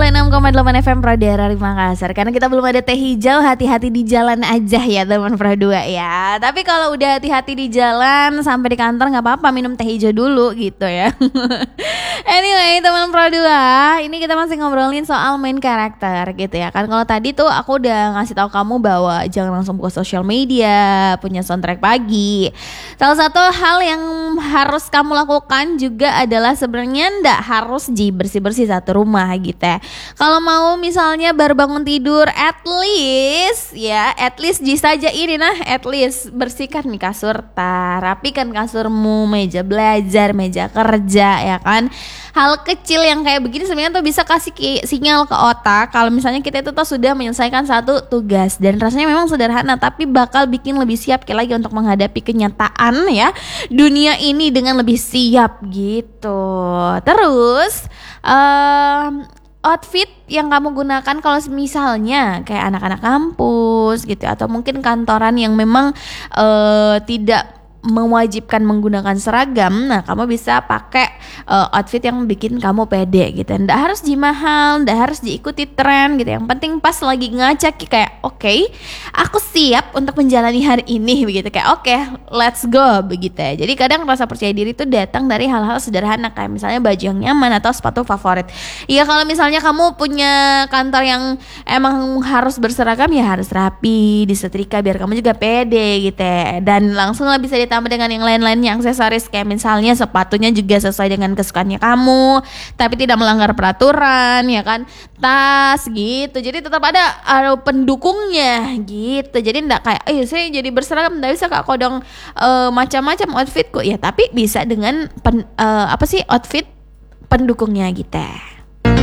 96,8 FM Pradera Makassar. Karena kita belum ada teh hijau, hati-hati di jalan aja ya teman Pradua ya. Tapi kalau udah hati-hati di jalan sampai di kantor nggak apa-apa, minum teh hijau dulu gitu ya. Anyway teman Pradua, ini kita masih ngobrolin soal main karakter gitu ya kan. Kalau tadi tuh aku udah ngasih tahu kamu bahwa jangan langsung buka sosial media, punya soundtrack pagi. Salah satu hal yang harus kamu lakukan juga adalah sebenarnya ndak harus bersih-bersih satu rumah gitu ya. Kalau mau misalnya baru bangun tidur, at least saja ini at least bersihkan nih kasur, rapikan kasurmu, meja belajar, meja kerja ya kan. Hal kecil yang kayak begini sebenarnya tuh bisa kasih sinyal ke otak kalau misalnya kita itu tuh sudah menyelesaikan satu tugas, dan rasanya memang sederhana tapi bakal bikin lebih siap lagi untuk menghadapi kenyataan ya dunia ini dengan lebih siap gitu. Terus outfit yang kamu gunakan kalau misalnya kayak anak-anak kampus gitu atau mungkin kantoran yang memang tidak mewajibkan menggunakan seragam, nah kamu bisa pakai outfit yang bikin kamu pede gitu. Nggak harus mahal, nggak harus diikuti tren gitu. Yang penting pas lagi ngacak kayak oke, aku siap untuk menjalani hari ini begitu, kayak oke, let's go begitu ya. Jadi kadang rasa percaya diri itu datang dari hal-hal sederhana kayak misalnya baju yang nyaman atau sepatu favorit. Iya, kalau misalnya kamu punya kantor yang emang harus berseragam ya harus rapi, disetrika biar kamu juga pede gitu ya. Dan langsung lah bisa ditambah dengan yang lain-lainnya, aksesoris kayak misalnya sepatunya juga sesuai dengan kesukaannya kamu tapi tidak melanggar peraturan ya kan, tas gitu, jadi tetap ada pendukungnya gitu. Jadi enggak kayak saya jadi berseragam enggak bisa Kak Kodong macam-macam outfitku ya, tapi bisa dengan outfit pendukungnya gitu.